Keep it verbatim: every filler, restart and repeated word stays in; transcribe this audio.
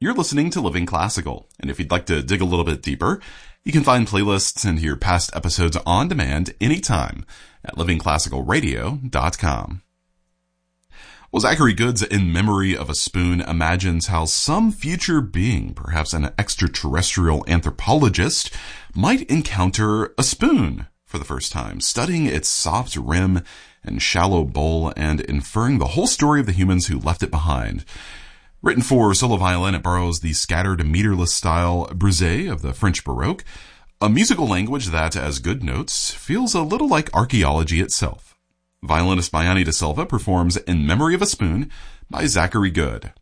You're listening to Living Classical, and if you'd like to dig a little bit deeper, you can find playlists and hear past episodes on demand anytime at living classical radio dot com. Well, Zachary Goode's In Memory of a Spoon imagines how some future being, perhaps an extraterrestrial anthropologist, might encounter a spoon for the first time, studying its soft rim and shallow bowl and inferring the whole story of the humans who left it behind. Written for solo violin, it borrows the scattered, meterless style brisé of the French Baroque, a musical language that, as Goode notes, feels a little like archaeology itself. Violinist Baiani da Silva performs In Memory of a Spoon by Zachary Goode.